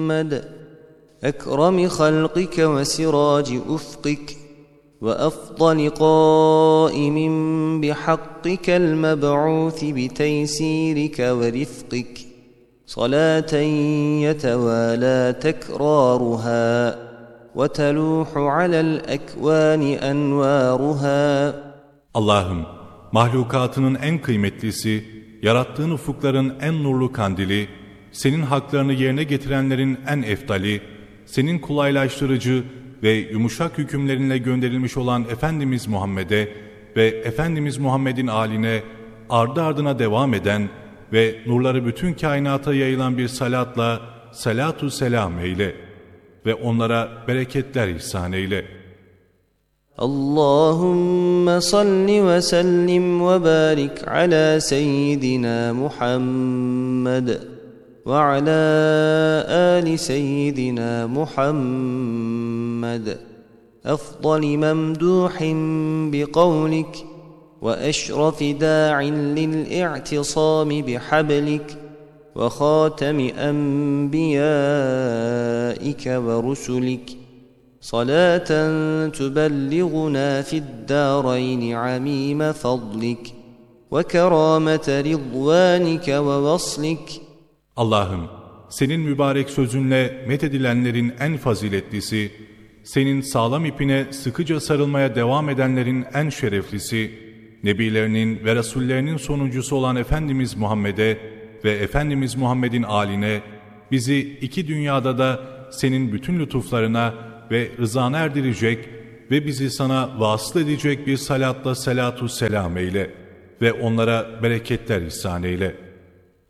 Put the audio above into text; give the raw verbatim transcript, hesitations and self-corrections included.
محمد أكرم خلقك وسراج أفقك وأفضل قائم بحقك المبعوث بتيسيرك ورفقك صلاة يتوالى تكرارها وتلوح على الأكوان أنوارها. Allah'ım, mahlukatının en kıymetlisi, yarattığın ufukların en nurlu kandili, senin haklarını yerine getirenlerin en efdali, senin kolaylaştırıcı ve yumuşak hükümlerinle gönderilmiş olan Efendimiz Muhammed'e ve Efendimiz Muhammed'in âline ardı ardına devam eden ve nurları bütün kainata yayılan bir salatla salatu selam eyle ve onlara bereketler ihsan eyle. Allahümme salli ve sellim ve barik ala seyyidina Muhammed ve ala ali seyyidina Muhammed efdali memduhin bi kavlik ve eşrafi da'in lil'i'tisami bihablik ve khatemi enbiyaike ve rusulik salaten tubellighuna fi'd-dârayni amîme fadlik ve kerâmete ridvânike ve vaslik. Allah'ım, senin mübarek sözünle methedilenlerin en faziletlisi, senin sağlam ipine sıkıca sarılmaya devam edenlerin en şereflisi, Nebilerinin ve Resullerinin sonuncusu olan Efendimiz Muhammed'e ve Efendimiz Muhammed'in âline, bizi iki dünyada da senin bütün lütuflarına ve rızana erdirecek ve bizi sana vasıl edecek bir salatla salatu selam eyle ve onlara bereketler ihsan eyle.